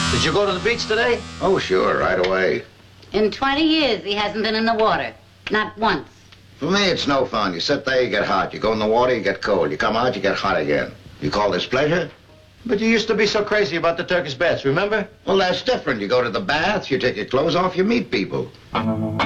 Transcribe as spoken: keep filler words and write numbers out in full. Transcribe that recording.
Did you go to the beach today? Oh, sure, right away. In twenty years, he hasn't been in the water. Not once. For me, it's no fun. You sit there, you get hot. You go in the water, you get cold. You come out, you get hot again. You call this pleasure? But you used to be so crazy about the Turkish baths, remember? Well, that's different. You go to the baths, you take your clothes off, you meet people.